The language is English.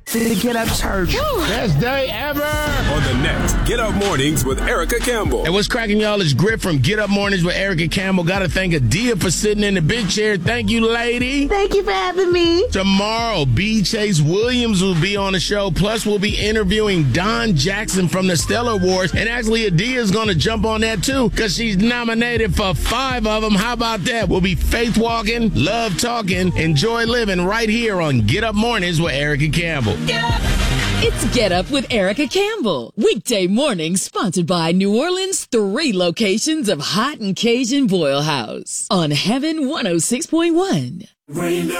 to Get Up Church. Best day ever. On the next Get Up Mornings with Erica Campbell. And what's cracking, y'all, is Grit from Get Up Mornings with Erica Campbell. Got to thank Adia for sitting in the big chair. Thank you, lady. Thank you for having me. Tomorrow, B. Chase Williams will be on the show. Plus, we'll be interviewing Don Jackson from the Stellar Wars. And actually, Adia is going to jump on that, too, because she's nominated for 5 of them. How about that? We'll be faith walking, love talking, enjoy living right here on Get Up Mornings with Erica Campbell. Get up. It's Get Up with Erica Campbell. Weekday mornings sponsored by New Orleans' 3 locations of Hot and Cajun Boil House on Heaven 106.1.